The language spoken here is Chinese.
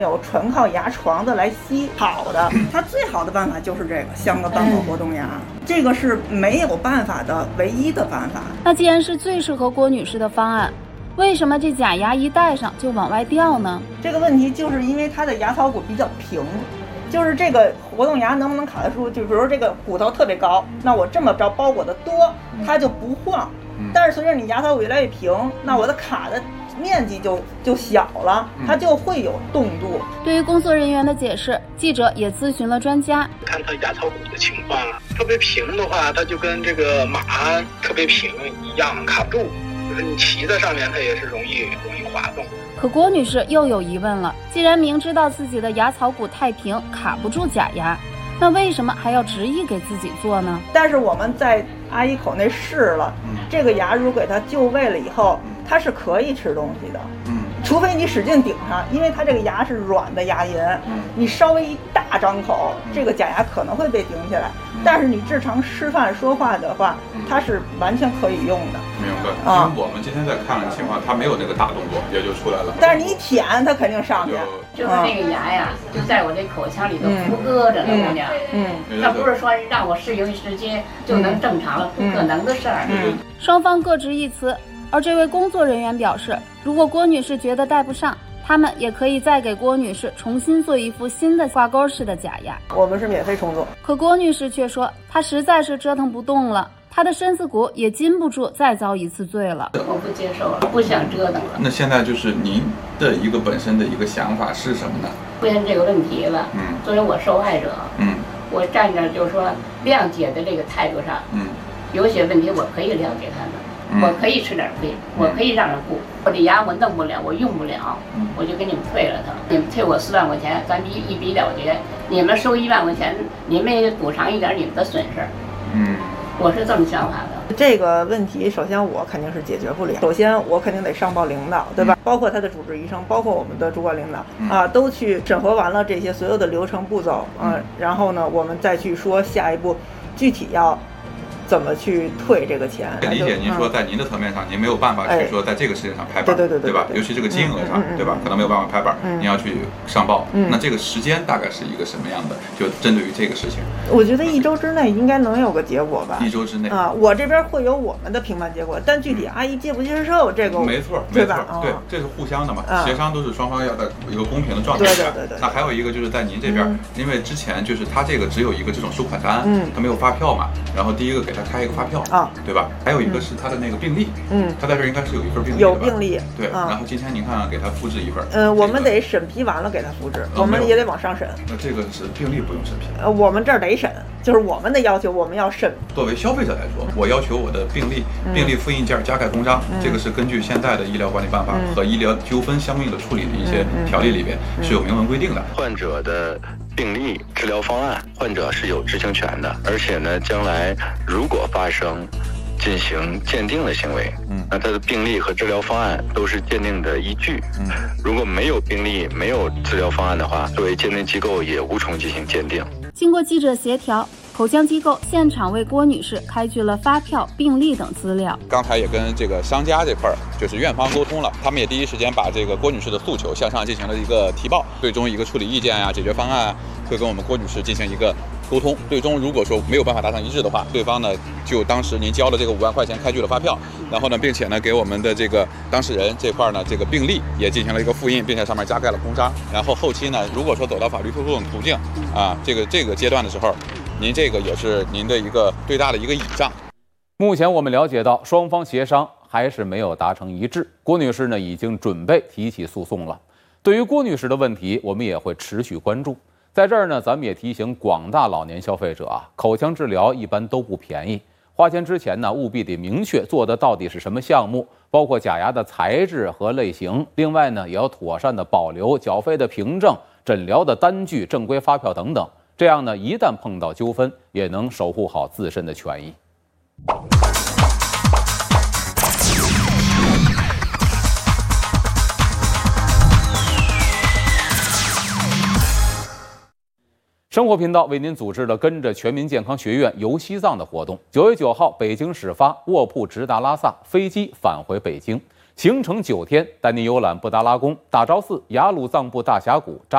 有纯靠牙床子来吸好的，它最好的办法就是这个镶个半口活动牙，这个是没有办法的唯一的办法。 那既然是最适合郭女士的方案，为什么这假牙一戴上就往外掉呢？ 这个问题就是因为它的牙槽骨比较平，就是这个活动牙能不能卡得住？就比如说这个骨头特别高，那我这么着包裹的多，它就不晃。但是随着你牙槽骨越来越平，那我的卡的面积就小了，它就会有动度。 对于工作人员的解释，记者也咨询了专家。 看它牙槽骨的情况，特别平的话，它就跟这个马特别平一样，卡不住。就是你骑在上面，它也是容易滑动。 可郭女士又有疑问了，既然明知道自己的牙槽骨太平，卡不住假牙，那为什么还要执意给自己做呢？ 但是我们在阿姨口内试了，这个牙如给它就位了以后，它是可以吃东西的。除非你使劲顶它，因为它这个牙是软的牙龈，你稍微一大张口，这个假牙可能会被顶起来。但是你日常吃饭说话的话，它是完全可以用的。 明白。因为我们今天在看的情况，它没有那个大动作，也就出来了。 但是你一舔，它肯定上去。 就是那个牙呀，就在我这口腔里头扑搁着呢，姑娘。它不是说让我适应时间就能正常了，不可能的事儿。 双方各执一词。而这位工作人员表示，如果郭女士觉得戴不上，他们也可以再给郭女士重新做一副新的挂钩式的假牙。 我们是免费重做。 可郭女士却说，她实在是折腾不动了，她的身子骨也禁不住再遭一次罪了。 我不接受了，不想折腾了。 那现在就是您的一个本身的一个想法是什么呢？ 出现这个问题了，作为我受害者，我站着就是说谅解的这个态度上，有些问题我可以谅解他们。我可以吃点亏，我可以让人顾。我这牙我弄不了，我用不了，我就给你们退了它。你们退我4万块钱，咱一笔了结。你们收1万块钱，你们也补偿一点你们的损失。我是这么想法的。 这个问题，首先我肯定是解决不了。首先我肯定得上报领导，对吧？包括他的主治医生，包括我们的主管领导啊，都去审核完了这些所有的流程步骤，然后呢，我们再去说下一步具体要怎么去退这个钱？ 理解您说，在您的层面上，您没有办法去说在这个事情上拍板，对吧？尤其这个金额上，对吧？可能没有办法拍板，您要去上报。那这个时间大概是一个什么样的？就针对于这个事情， 我觉得1周之内应该能有个结果吧。 1周之内啊，我这边会有我们的评判结果，但具体阿姨接不接受这个， 没错， 对吧？ 对，这是互相的嘛，协商都是双方要在一个公平的状态下。 对。 那还有一个就是在您这边，因为之前就是他这个只有一个这种收款单，他没有发票嘛，然后第一个给他开一个发票。对吧？还有一个是他的那个病历，他在这应该是有一份病历， 有病历， 对。然后今天您看给他复制一份， 我们得审批完了给他复制，我们也得往上审。 那这个是病历不用审批， 我们这儿得审，就是我们的要求，我们要审。 作为消费者来说，我要求我的病历复印件加盖公章，这个是根据现在的医疗管理办法和医疗纠纷相应的处理的一些条例里边是有明文规定的。 患者的病历、治疗方案，患者是有知情权的，而且呢，将来如果发生进行鉴定的行为，那他的病历和治疗方案都是鉴定的依据。如果没有病历、没有治疗方案的话，作为鉴定机构也无从进行鉴定。 经过记者协调，口腔机构现场为郭女士开具了发票、病历等资料。 刚才也跟这个商家这块就是院方沟通了，他们也第一时间把这个郭女士的诉求向上进行了一个提报，最终一个处理意见啊、解决方案会跟我们郭女士进行一个沟通。最终如果说没有办法达成一致的话，对方呢就当时您交的这个5万块钱开具了发票，然后呢，并且呢给我们的这个当事人这块呢这个病历也进行了一个复印，并且上面加盖了公章。然后后期呢，如果说走到法律诉讼途径啊，这个阶段的时候，您这个也是您的一个最大的一个倚仗。 目前我们了解到，双方协商还是没有达成一致。郭女士呢已经准备提起诉讼了。对于郭女士的问题，我们也会持续关注。在这儿呢，咱们也提醒广大老年消费者啊，口腔治疗一般都不便宜，花钱之前呢，务必得明确做的到底是什么项目，包括假牙的材质和类型。另外呢，也要妥善的保留缴费的凭证、诊疗的单据、正规发票等等。这样呢，一旦碰到纠纷，也能守护好自身的权益。生活频道为您组织了跟着全民健康学院游西藏的活动。9月9号，北京始发，卧铺直达拉萨，飞机返回北京，行程9天，带您游览布达拉宫、大昭寺、雅鲁藏布大峡谷。